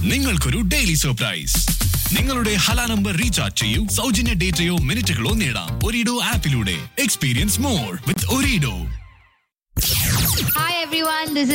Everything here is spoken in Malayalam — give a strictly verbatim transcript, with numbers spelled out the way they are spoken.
നിങ്ങൾക്കൊരു ഡെയിലി സർപ്രൈസ്. നിങ്ങളുടെ ഹല നമ്പർ റീചാർജ് ചെയ്യൂ, സൗജന്യ ഡേറ്റയോ മിനിറ്റുകളോ നേടാം ഒരിഡോ ആപ്പിലൂടെ. Experience more with ഒരിഡോ. Hi everyone, this